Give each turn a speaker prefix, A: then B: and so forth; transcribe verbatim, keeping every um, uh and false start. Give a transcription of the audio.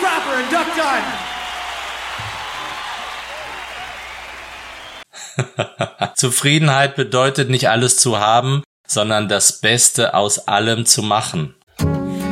A: Cropper and Duck Dunn.
B: Zufriedenheit bedeutet nicht alles zu haben, sondern das Beste aus allem zu machen.